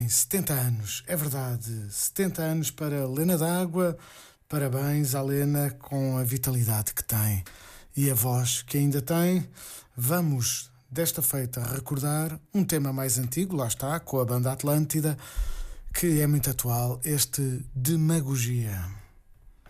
Sim, 70 anos, é verdade. 70 anos para Lena D'Água. Parabéns à Lena com a vitalidade que tem e a voz que ainda tem. Vamos, desta feita, recordar um tema mais antigo, lá está, com a banda Atlântida, que é muito atual, este Demagogia.